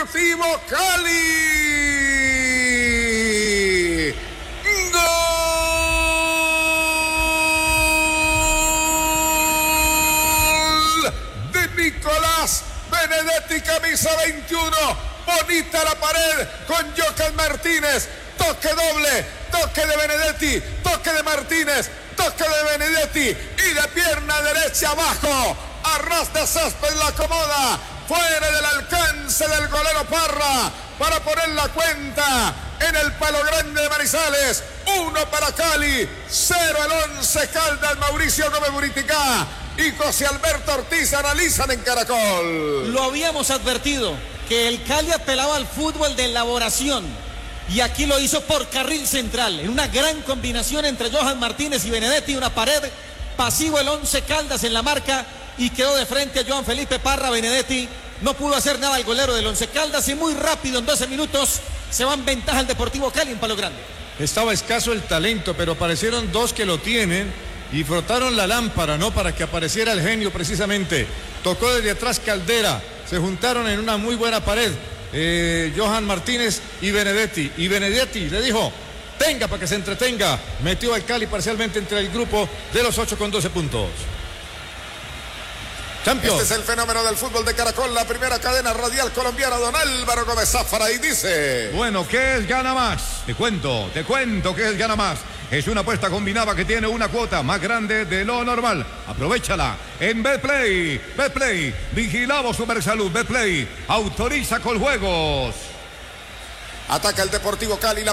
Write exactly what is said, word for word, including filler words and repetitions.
Deportivo Cali. Gol de Nicolás Benedetti, camisa veintiuno. Bonita la pared con Johan Martínez. Toque doble, toque de Benedetti, toque de Martínez, toque de Benedetti y de pierna derecha abajo. A ras de césped la acomoda, fuera del alcance del golero Parra, para poner la cuenta en el Palo Grande de Manizales. Uno para Cali, cero el Once Caldas. Mauricio Gómez Buriticá y José Alberto Ortiz analizan en Caracol. Lo habíamos advertido, que el Cali apelaba al fútbol de elaboración, y aquí lo hizo por carril central, en una gran combinación entre Johan Martínez y Benedetti, una pared, pasivo el Once Caldas en la marca, y quedó de frente a Johan Felipe Parra. Benedetti no pudo hacer nada el golero del Once Caldas, y muy rápido, en doce minutos, se va en ventaja el Deportivo Cali en Palo Grande. Estaba escaso el talento, pero aparecieron dos que lo tienen y frotaron la lámpara, ¿no? Para que apareciera el genio precisamente. Tocó desde atrás Caldera, se juntaron en una muy buena pared. Eh, Johan Martínez y Benedetti. Y Benedetti le dijo, tenga para que se entretenga. Metió al Cali parcialmente entre el grupo de los ocho con doce puntos. Champions. Este es el fenómeno del fútbol de Caracol, la primera cadena radial colombiana. Don Álvaro Gómez Zafara, y dice: bueno, ¿qué es Gana Más? Te cuento, te cuento qué es Gana Más. Es una apuesta combinada que tiene una cuota más grande de lo normal. Aprovéchala en Betplay. Betplay, vigilamos Supersalud. Betplay, autoriza con juegos. Ataca el Deportivo Cali. La